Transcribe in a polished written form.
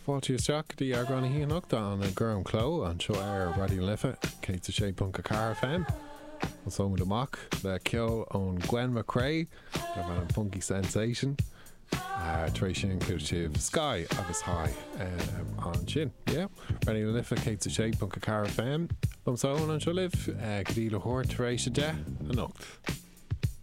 Fáilte isteach dí agranna híanaachta an a gurm cló an seo Radio Lifa, Kate sé Punca Car FM. An sómad amach le ceol ón Gwen McRae, ar an Punky Sensation. Tréis sin inclusive Sky agus High an sin. Yeah. Radio Lifa, Kate sé Punca Car FM. Lom sóan an seo liv, gdí le hór tréis de an nocht.